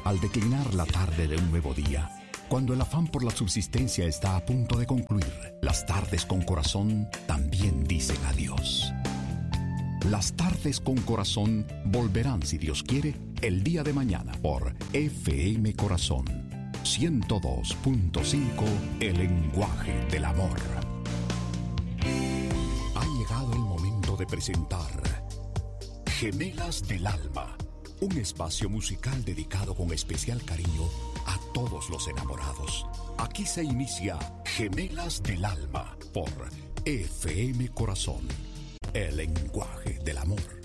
Al declinar la tarde de un nuevo día, cuando el afán por la subsistencia está a punto de concluir, las tardes con corazón también dicen adiós. Las tardes con corazón volverán, si Dios quiere, el día de mañana por FM Corazón 102.5, el lenguaje del amor. Ha llegado el momento de presentar Gemelas del Alma, un espacio musical dedicado con especial cariño a todos los enamorados. Aquí se inicia Gemelas del Alma por FM Corazón, el lenguaje del amor.